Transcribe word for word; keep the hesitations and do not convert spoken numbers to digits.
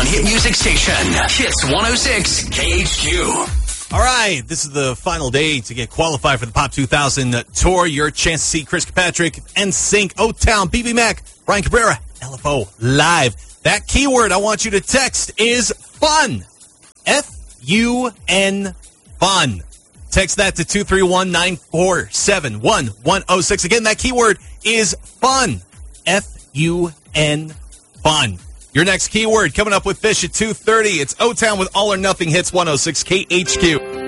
one hit music station. Hits one oh six K H Q. All right, this is the final day to get qualified for the Pop two thousand Tour. Your chance to see Chris Kirkpatrick, N Sync, O-Town, B B Mac, Brian Cabrera, L F O live. That keyword I want you to text is fun. F U N, fun. Text that to two three one, nine four seven, one one oh six. Again, that keyword is fun. F U N, fun. Your next keyword coming up with Fish at two thirty. It's O-Town with All or Nothing Hits one oh six K H Q.